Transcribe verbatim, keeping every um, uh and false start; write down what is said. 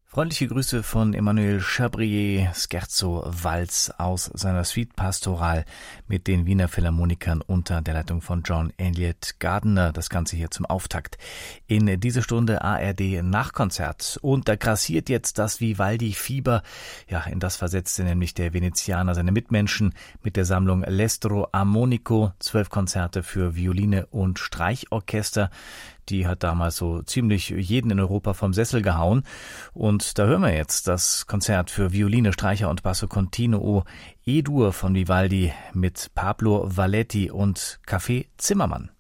Freundliche Grüße von Emmanuel Chabrier, Scherzo Walz aus seiner Suite Pastoral mit den Wiener Philharmonikern unter der Leitung von John Elliott Gardiner. Das Ganze hier zum Auftakt in diese Stunde A R D Nachkonzert. Und da grassiert jetzt das Vivaldi-Fieber. Ja, in das versetzte nämlich der Venezianer seine Mitmenschen mit der Sammlung L'Estro Armonico. Zwölf Konzerte für Violine und Streichorchester. Die hat damals so ziemlich jeden in Europa vom Sessel gehauen. Und da hören wir jetzt das Konzert für Violine, Streicher und Basso Continuo E-Dur von Vivaldi mit Pablo Valletti und Café Zimmermann.